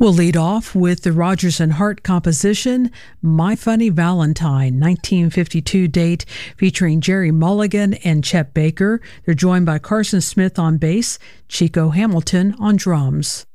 We'll lead off with the Rodgers and Hart composition, My Funny Valentine, 1952 date, featuring Jerry Mulligan and Chet Baker. They're joined by Carson Smith on bass, Chico Hamilton on drums.